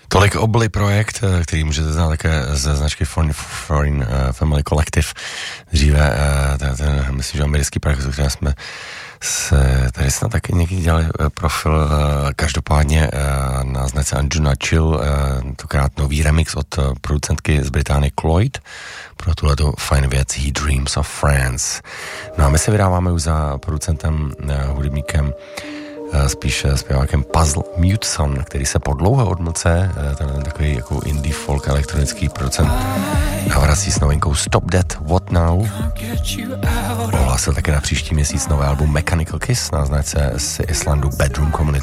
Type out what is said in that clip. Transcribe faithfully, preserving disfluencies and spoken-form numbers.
Tolik Obli projekt, který můžete znát také ze značky Foreign, Foreign Family Collective. Dříve, ten, ten, myslím, že americký projekt, o kterém jsme se, tady snad taky někdy dělali profil, každopádně na značce Anjuna Chill, tokrát nový remix od producentky z Británie Cloyd pro tuhleto fajn věc He Dreams of France. No a my se vydáváme už za producentem, hudebníkem, spíš zpěvákem Puzzle Muteson, který se po dlouhé odmlce, ten takový jako indie folk elektronický producent, navrací s novinkou Stop That, What Now. Ohlásil také na příští měsíc nové album Mechanical Kiss na značce z Islandu Bedroom Community.